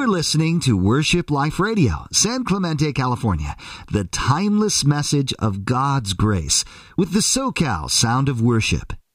You're listening to Worship Life Radio, San Clemente, California, the timeless message of God's grace with the SoCal sound of worship.